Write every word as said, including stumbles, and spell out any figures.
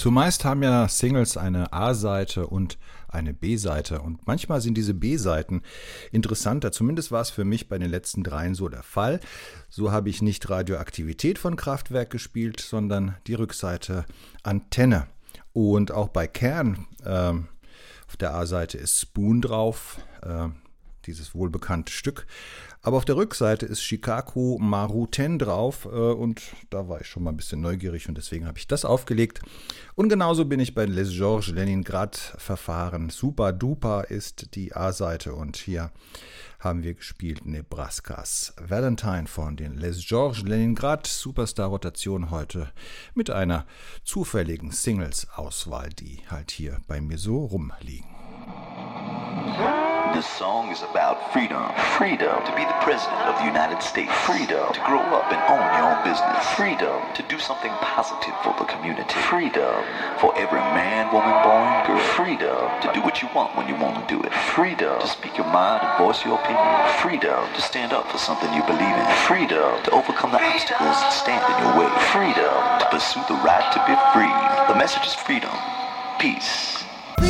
Zumeist haben ja Singles eine A-Seite und eine B-Seite und manchmal sind diese B-Seiten interessanter. Zumindest war es für mich bei den letzten dreien so der Fall. So habe ich nicht Radioaktivität von Kraftwerk gespielt, sondern die Rückseite Antenne. Und auch bei Kern, äh, auf der A-Seite ist Spoon drauf, äh, dieses wohlbekannte Stück. Aber auf der Rückseite ist Shikaku Maru Ten drauf äh, und da war ich schon mal ein bisschen neugierig und deswegen habe ich das aufgelegt. Und genauso bin ich bei Les Georges Leningrad verfahren. Super Duper ist die A-Seite und hier haben wir gespielt Nebraskas Valentine von den Les Georges Leningrad. Superstar-Rotation heute mit einer zufälligen Singles-Auswahl, die halt hier bei mir so rumliegen. This song is about freedom. Freedom to be the president of the United States. Freedom to grow up and own your own business. Freedom to do something positive for the community. Freedom for every man, woman, boy, and girl. Freedom to do what you want when you want to do it. Freedom to speak your mind and voice your opinion. Freedom to stand up for something you believe in. Freedom to overcome the obstacles that stand in your way. Freedom to pursue the right to be free. The message is freedom, peace,